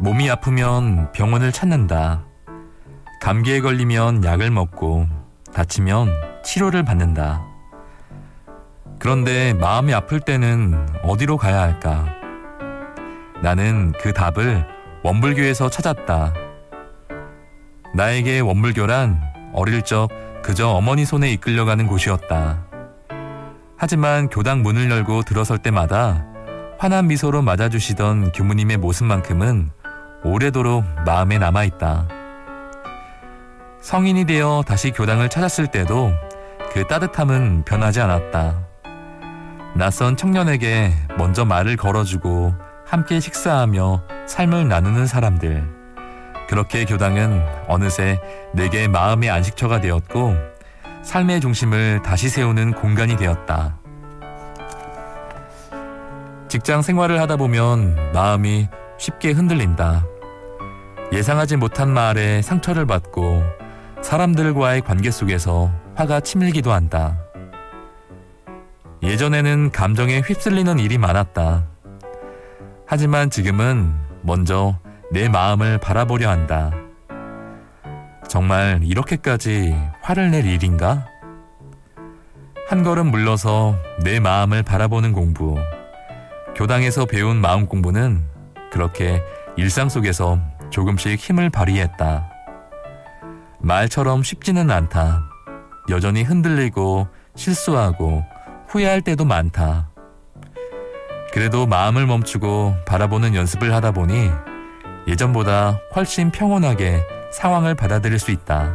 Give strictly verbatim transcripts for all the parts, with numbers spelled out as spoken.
몸이 아프면 병원을 찾는다. 감기에 걸리면 약을 먹고 다치면 치료를 받는다. 그런데 마음이 아플 때는 어디로 가야 할까? 나는 그 답을 원불교에서 찾았다. 나에게 원불교란 어릴 적 그저 어머니 손에 이끌려가는 곳이었다. 하지만 교당 문을 열고 들어설 때마다 환한 미소로 맞아주시던 교무님의 모습만큼은 오래도록 마음에 남아있다. 성인이 되어 다시 교당을 찾았을 때도 그 따뜻함은 변하지 않았다. 낯선 청년에게 먼저 말을 걸어주고 함께 식사하며 삶을 나누는 사람들. 그렇게 교당은 어느새 내게 마음의 안식처가 되었고 삶의 중심을 다시 세우는 공간이 되었다. 직장 생활을 하다 보면 마음이 쉽게 흔들린다. 예상하지 못한 말에 상처를 받고 사람들과의 관계 속에서 화가 치밀기도 한다. 예전에는 감정에 휩쓸리는 일이 많았다. 하지만 지금은 먼저 내 마음을 바라보려 한다. 정말 이렇게까지 화를 낼 일인가? 한 걸음 물러서 내 마음을 바라보는 공부. 교당에서 배운 마음 공부는 그렇게 일상 속에서 조금씩 힘을 발휘했다. 말처럼 쉽지는 않다. 여전히 흔들리고 실수하고 후회할 때도 많다. 그래도 마음을 멈추고 바라보는 연습을 하다 보니 예전보다 훨씬 평온하게 상황을 받아들일 수 있다.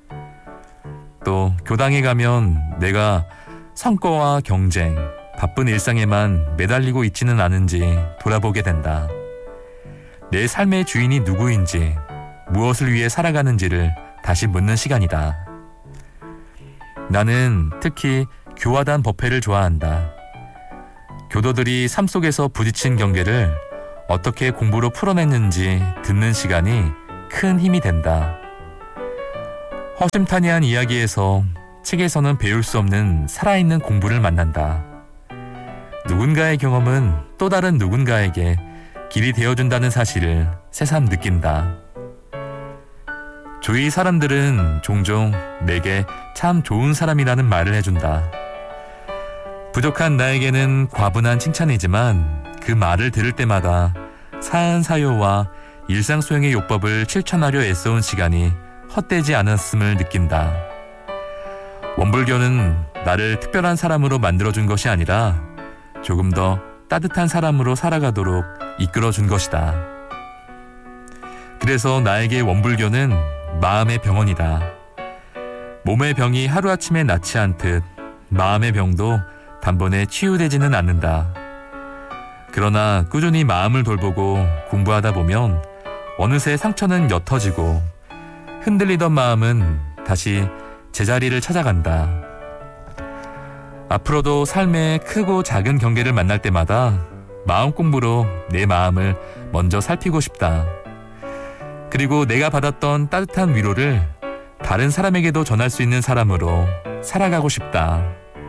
또 교당에 가면 내가 성과와 경쟁, 바쁜 일상에만 매달리고 있지는 않은지 돌아보게 된다. 내 삶의 주인이 누구인지, 무엇을 위해 살아가는지를 다시 묻는 시간이다. 나는 특히 교화단 법회를 좋아한다. 교도들이 삶 속에서 부딪힌 경계를 어떻게 공부로 풀어냈는지 듣는 시간이 큰 힘이 된다. 허심탄회한 이야기에서 책에서는 배울 수 없는 살아있는 공부를 만난다. 누군가의 경험은 또 다른 누군가에게 길이 되어준다는 사실을 새삼 느낀다. 주위 사람들은 종종 내게 참 좋은 사람이라는 말을 해준다. 부족한 나에게는 과분한 칭찬이지만 그 말을 들을 때마다 사안사요와 일상 수행의 요법을 실천하려 애써온 시간이 헛되지 않았음을 느낀다. 원불교는 나를 특별한 사람으로 만들어준 것이 아니라 조금 더 따뜻한 사람으로 살아가도록 이끌어준 것이다. 그래서 나에게 원불교는 마음의 병원이다. 몸의 병이 하루아침에 낫지 않듯 마음의 병도 단번에 치유되지는 않는다. 그러나 꾸준히 마음을 돌보고 공부하다 보면 어느새 상처는 옅어지고 흔들리던 마음은 다시 제자리를 찾아간다. 앞으로도 삶의 크고 작은 경계를 만날 때마다 마음 공부로 내 마음을 먼저 살피고 싶다. 그리고 내가 받았던 따뜻한 위로를 다른 사람에게도 전할 수 있는 사람으로 살아가고 싶다.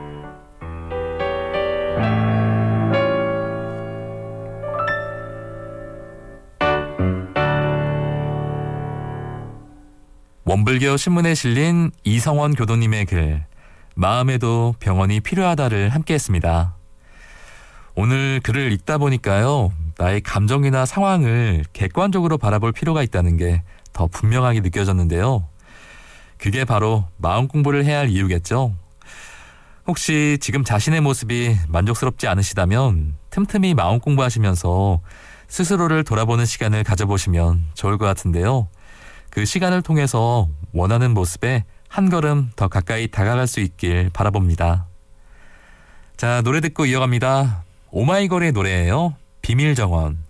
원불교 신문에 실린 이성원 교도님의 글, 마음에도 병원이 필요하다를 함께했습니다. 오늘 글을 읽다 보니까요, 나의 감정이나 상황을 객관적으로 바라볼 필요가 있다는 게 더 분명하게 느껴졌는데요. 그게 바로 마음 공부를 해야 할 이유겠죠. 혹시 지금 자신의 모습이 만족스럽지 않으시다면 틈틈이 마음 공부하시면서 스스로를 돌아보는 시간을 가져보시면 좋을 것 같은데요. 그 시간을 통해서 원하는 모습에 한 걸음 더 가까이 다가갈 수 있길 바라봅니다. 자, 노래 듣고 이어갑니다. 오마이걸의 노래예요. 비밀정원.